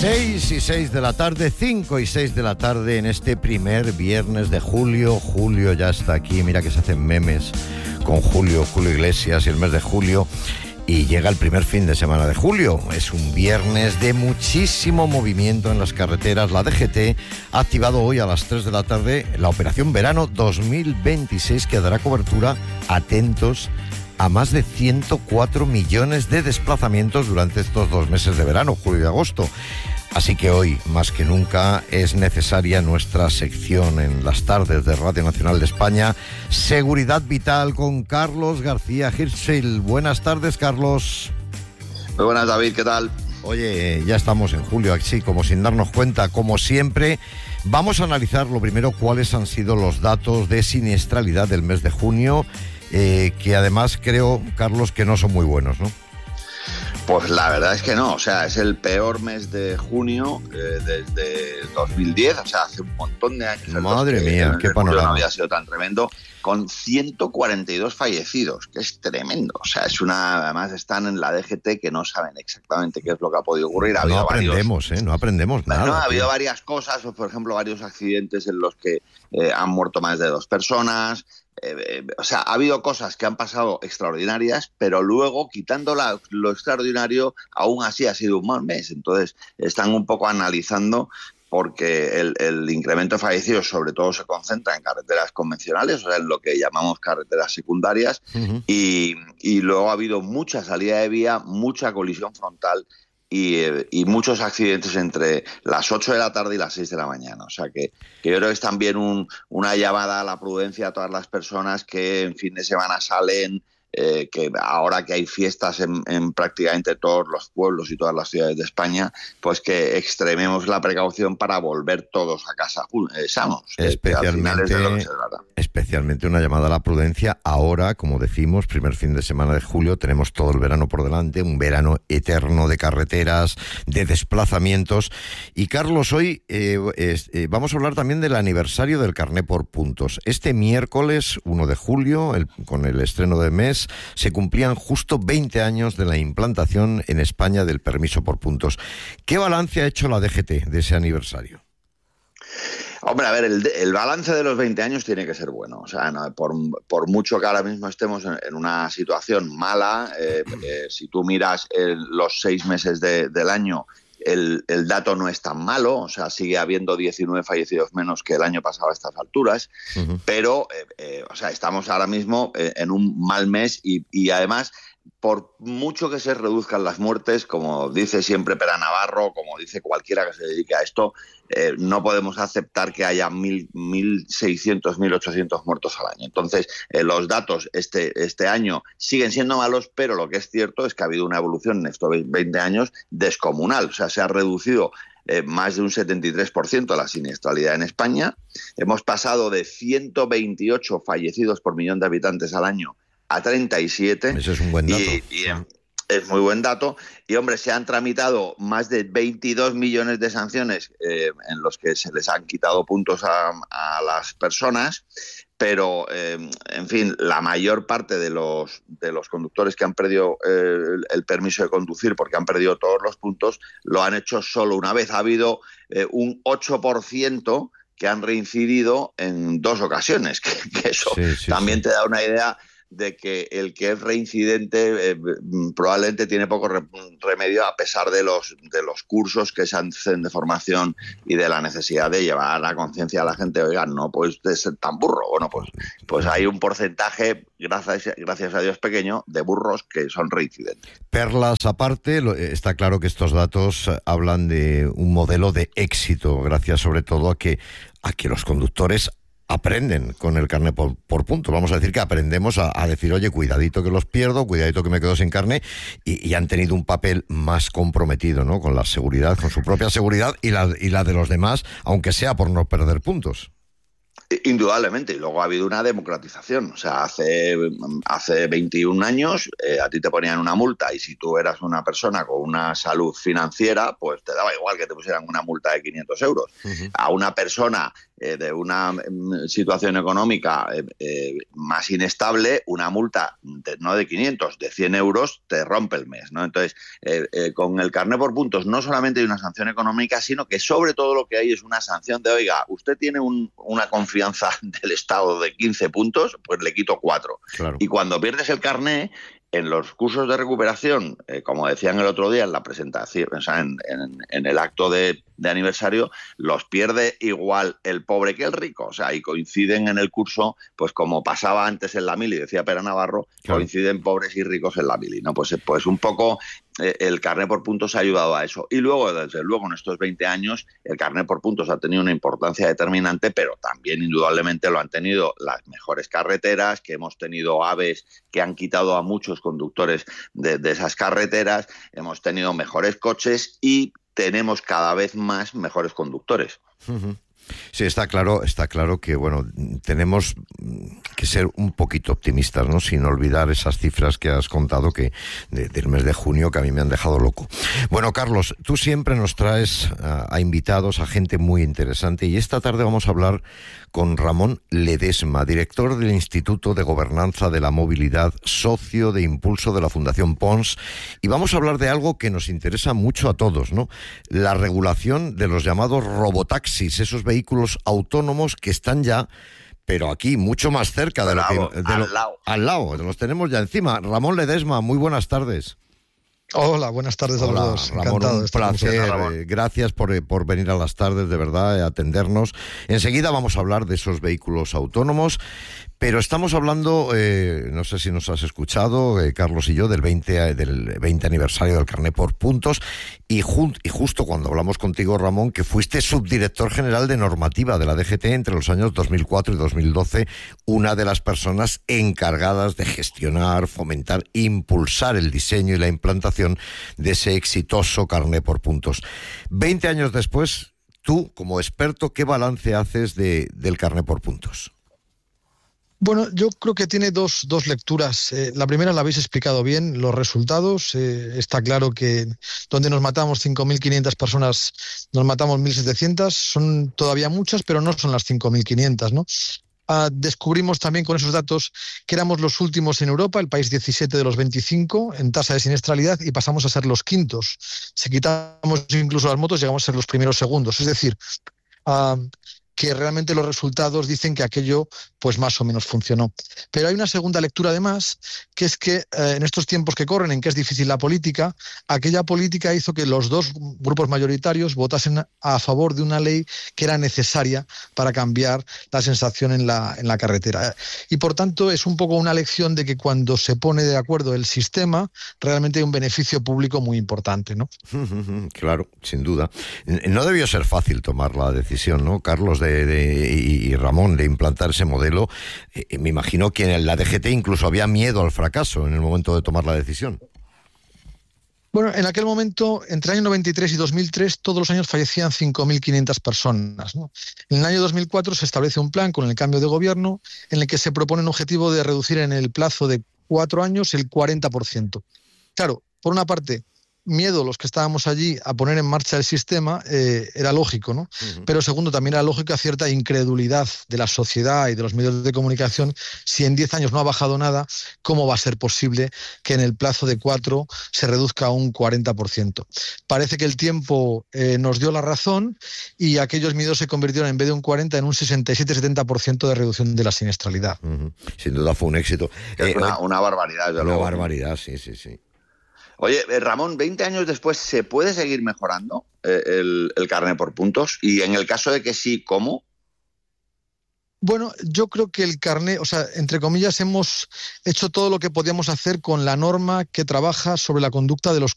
6:06 de la tarde, 5:06 de la tarde en este primer viernes de julio. Julio ya está aquí, mira que se hacen memes con Julio Iglesias y el mes de julio. Y llega el primer fin de semana de julio. Es un viernes de muchísimo movimiento en las carreteras. La DGT ha activado hoy a las 3 de la tarde la Operación Verano 2026 que dará cobertura, atentos, a más de 104 millones de desplazamientos durante estos 2 meses de verano, julio y agosto. Así que hoy, más que nunca, es necesaria nuestra sección en las tardes de Radio Nacional de España, Seguridad Vital, con Carlos García Hirschfeld. Buenas tardes, Carlos. Muy buenas, David, ¿qué tal? Oye, ya estamos en julio, así como sin darnos cuenta, como siempre. Vamos a analizar lo primero cuáles han sido los datos de siniestralidad del mes de junio, que además creo, Carlos, que no son muy buenos, ¿no? Pues la verdad es que no, o sea, es el peor mes de junio desde 2010, o sea, hace un montón de años. Madre mía, qué panorama. No había sido tan tremendo, con 142 fallecidos, que es tremendo. O sea, además están en la DGT que no saben exactamente qué es lo que ha podido ocurrir. No aprendemos, no aprendemos nada. No, ha habido varias cosas, por ejemplo, varios accidentes en los que han muerto más de 2 personas. O sea, ha habido cosas que han pasado extraordinarias, pero luego, quitando lo extraordinario, aún así ha sido un mal mes. Entonces, están un poco analizando, porque el incremento de fallecidos sobre todo se concentra en carreteras convencionales, o sea, en lo que llamamos carreteras secundarias, y luego ha habido mucha salida de vía, mucha colisión frontal, y muchos accidentes entre las 8 de la tarde y las 6 de la mañana. O sea que yo creo que es también una llamada a la prudencia a todas las personas que en fin de semana salen, que ahora que hay fiestas en prácticamente todos los pueblos y todas las ciudades de España, pues que extrememos la precaución para volver todos a casa sanos. Especialmente una llamada a la prudencia. Ahora, como decimos, primer fin de semana de julio, tenemos todo el verano por delante, un verano eterno de carreteras, de desplazamientos. Y Carlos, hoy vamos a hablar también del aniversario del carné por puntos. Este miércoles 1 de julio, con el estreno de mes, se cumplían justo 20 años de la implantación en España del permiso por puntos. ¿Qué balance ha hecho la DGT de ese aniversario? Hombre, a ver, el balance de los 20 años tiene que ser bueno. O sea, no, por mucho que ahora mismo estemos en una situación mala, si tú miras los 6 meses del año, el dato no es tan malo, o sea, sigue habiendo 19 fallecidos menos que el año pasado a estas alturas, pero, o sea, estamos ahora mismo en un mal mes y además, por mucho que se reduzcan las muertes, como dice siempre Pera Navarro, como dice cualquiera que se dedique a esto, no podemos aceptar que haya 1.600, 1.800 muertos al año. Entonces, los datos este año siguen siendo malos, pero lo que es cierto es que ha habido una evolución en estos 20 años descomunal. O sea, se ha reducido más de un 73% la siniestralidad en España. Hemos pasado de 128 fallecidos por millón de habitantes al año a 37. Eso es un buen dato. Es muy buen dato. Y, hombre, se han tramitado más de 22 millones de sanciones en los que se les han quitado puntos a las personas, pero, en fin, la mayor parte de los conductores que han perdido el permiso de conducir porque han perdido todos los puntos, lo han hecho solo una vez. Ha habido un 8% que han reincidido en 2 ocasiones, que eso también te da una idea de que el que es reincidente probablemente tiene poco remedio, a pesar de los cursos que se hacen de formación y de la necesidad de llevar a la conciencia a la gente. Oiga, no puedes ser tan burro. Bueno, pues hay un porcentaje, gracias a Dios pequeño, de burros que son reincidentes. Perlas aparte, está claro que estos datos hablan de un modelo de éxito, gracias sobre todo a que los conductores aprenden con el carné por puntos. Vamos a decir que aprendemos a decir, oye, cuidadito que los pierdo, cuidadito que me quedo sin carné, y han tenido un papel más comprometido, ¿no?, con la seguridad, con su propia seguridad y la de los demás, aunque sea por no perder puntos. Indudablemente, y luego ha habido una democratización. O sea, hace 21 años a ti te ponían una multa, y si tú eras una persona con una salud financiera, pues te daba igual que te pusieran una multa de 500 euros. A una persona de una situación económica más inestable, una multa no de 500, de 100 euros te rompe el mes, ¿no? Entonces, con el carné por puntos no solamente hay una sanción económica, sino que sobre todo lo que hay es una sanción de, oiga, usted tiene una confianza del Estado de 15 puntos, pues le quito 4. Claro. Y cuando pierdes el carné, en los cursos de recuperación, como decían el otro día en la presentación, o sea, en el acto de aniversario, los pierde igual el pobre que el rico. O sea, y coinciden en el curso, pues como pasaba antes en la mili, decía Pera Navarro, claro, coinciden pobres y ricos en la mili, ¿no? Pues un poco el carné por puntos ha ayudado a eso. Y luego, desde luego, en estos 20 años, el carné por puntos ha tenido una importancia determinante, pero también indudablemente lo han tenido las mejores carreteras, que hemos tenido AVEs que han quitado a muchos conductores de esas carreteras, hemos tenido mejores coches y tenemos cada vez más mejores conductores. Uh-huh. Sí, está claro que, bueno, tenemos que ser un poquito optimistas, ¿no? Sin olvidar esas cifras que has contado del mes de junio, que a mí me han dejado loco. Bueno, Carlos, tú siempre nos traes a invitados, a gente muy interesante, y esta tarde vamos a hablar con Ramón Ledesma, director del Instituto de Gobernanza de la Movilidad, socio de impulso de la Fundación Pons, y vamos a hablar de algo que nos interesa mucho a todos, ¿no? La regulación de los llamados robotaxis, esos vehículos autónomos que están ya, pero aquí, mucho más cerca de al lado, los tenemos ya encima. Ramón Ledesma, muy buenas tardes. Hola, buenas tardes a los dos. Ramón, encantado un placer. Gracias por venir a las tardes, de verdad, a atendernos. Enseguida vamos a hablar de esos vehículos autónomos, pero estamos hablando, no sé si nos has escuchado, Carlos y yo, del 20 aniversario del carné por puntos, y justo cuando hablamos contigo, Ramón, que fuiste subdirector general de normativa de la DGT entre los años 2004 y 2012, una de las personas encargadas de gestionar, fomentar, impulsar el diseño y la implantación de ese exitoso carné por puntos. 20 años después, tú, como experto, ¿qué balance haces del carné por puntos? Bueno, yo creo que tiene dos lecturas. La primera la habéis explicado bien, los resultados. Está claro que donde nos matamos 5.500 personas, nos matamos 1.700. Son todavía muchas, pero no son las 5.500, ¿no? Descubrimos también con esos datos que éramos los últimos en Europa, el país 17 de los 25 en tasa de siniestralidad, y pasamos a ser los quintos. Si quitamos incluso las motos, llegamos a ser los primeros segundos. Es decir, que realmente los resultados dicen que aquello pues más o menos funcionó. Pero hay una segunda lectura además, que es que en estos tiempos que corren, en que es difícil la política, aquella política hizo que los dos grupos mayoritarios votasen a favor de una ley que era necesaria para cambiar la sensación en la carretera. Y por tanto es un poco una lección de que cuando se pone de acuerdo el sistema, realmente hay un beneficio público muy importante, ¿no? Claro, sin duda. No debió ser fácil tomar la decisión, ¿no, Carlos, y Ramón, de implantar ese modelo? Me imagino que en la DGT incluso había miedo al fracaso en el momento de tomar la decisión. Bueno, en aquel momento, entre el año 93 y 2003, todos los años fallecían 5.500 personas, ¿no? En el año 2004 se establece un plan con el cambio de gobierno en el que se propone un objetivo de reducir en el plazo de 4 años el 40%. Claro, por una parte, miedo los que estábamos allí a poner en marcha el sistema, era lógico, ¿no? Uh-huh. Pero segundo, también era lógica cierta incredulidad de la sociedad y de los medios de comunicación. Si en 10 años no ha bajado nada, ¿cómo va a ser posible que en el plazo de 4 se reduzca a un 40%? Parece que el tiempo nos dio la razón y aquellos miedos se convirtieron, en vez de un 40, en un 67-70% de reducción de la siniestralidad. Uh-huh. Sin duda fue un éxito. Una barbaridad. Una barbaridad, sí. Oye, Ramón, 20 años después, ¿se puede seguir mejorando el carné por puntos? Y en el caso de que sí, ¿cómo? Bueno, yo creo que el carné, o sea, entre comillas, hemos hecho todo lo que podíamos hacer con la norma que trabaja sobre la conducta de los